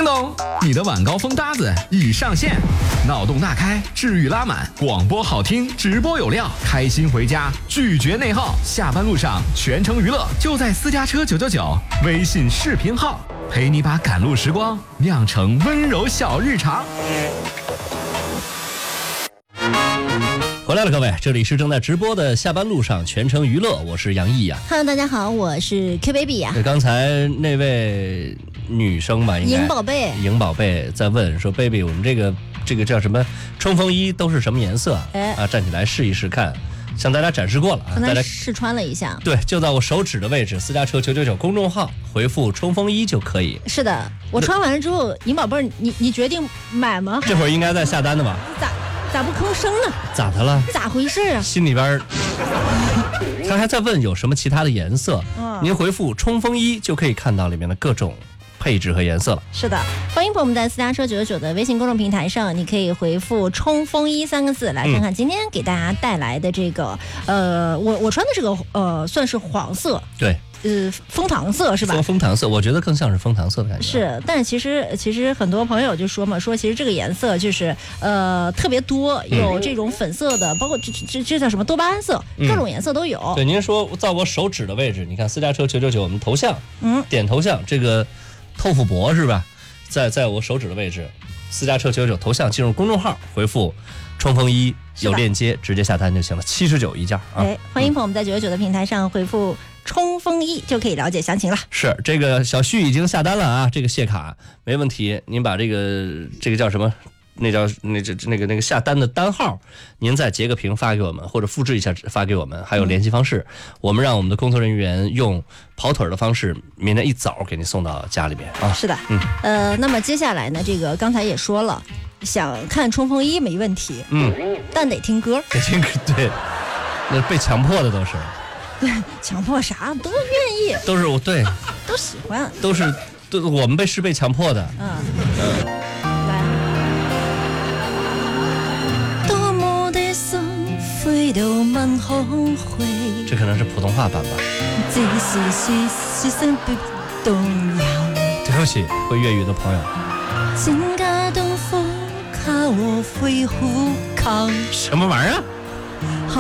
咚，你的晚高峰搭子已上线，脑洞大开，治愈拉满，广播好听，直播有料，开心回家，拒绝内耗，下班路上全程娱乐，就在私家车999微信视频号，陪你把赶路时光酿成温柔小日常。 回来了，各位，这里是正在直播的下班路上全程娱乐，我是杨毅呀。 Hello， 大家好，我是 Q Baby 呀。 刚才那位女生吧，应该莹宝贝在问说 ，Baby， 我们这个叫什么冲锋衣都是什么颜色？站起来试一试看，向大家展示过了啊， 大家试穿了一下。 对，就在我手指的位置，私家车999公众号回复冲锋衣就可以。 是的，我穿完了之后，莹宝贝，你决定买吗？ 这会儿应该在下单的吧？ 咋不吭声呢？ 咋的了？ 咋回事啊？ 心里边他还在问有什么其他的颜色，您回复冲锋衣就可以看到里面的各种配置和颜色了。是的，欢迎朋友们在私家车999的微信公众平台上，你可以回复冲锋衣3个字来看看今天给大家带来的这个我穿的这个算是黄色。 对， 枫糖色是吧？ 枫糖色，我觉得更像是枫糖色的感觉。 是，但是其实很多朋友就说嘛，说其实这个颜色就是特别多，有这种粉色的，包括这叫什么多巴胺色，各种颜色都有。 对，您说在我手指的位置，你看私家车999我们头像，点头像这个豆腐博是吧？在我手指的位置，私家车999头像，进入公众号回复冲锋衣，有链接直接下单就行了，79一件啊。 欢迎朋友们在999的平台上回复冲锋衣就可以了解详情了。 是，这个小旭已经下单了啊，这个谢卡没问题，您把这个叫什么？那个下单的单号，您再截个屏发给我们，或者复制一下发给我们，还有联系方式，我们让我们的工作人员用跑腿的方式，明天一早给您送到家里边啊。 是的，那么接下来呢，这个刚才也说了，想看冲锋衣没问题，但得听歌， 得听歌，对，那被强迫的都是， 对，强迫啥都愿意， 都是我对， 都喜欢， 都我们是被强迫的，这可能是普通话版吧。对不起，会粤语的朋友。什么玩意儿？